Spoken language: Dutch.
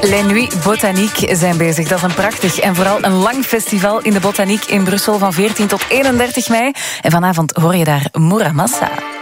Les Nuits Botaniques zijn bezig. Dat is een prachtig en vooral een lang festival in de Botaniek in Brussel van 14 tot 31 mei. En vanavond hoor je daar Muramasa.